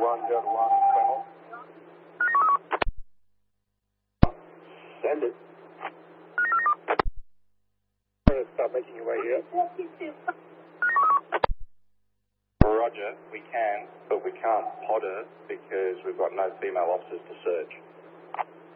Delta 1, Colonel. Send it. Start making your way here. Roger, we can, but we can't pod her because we've got no female officers to search.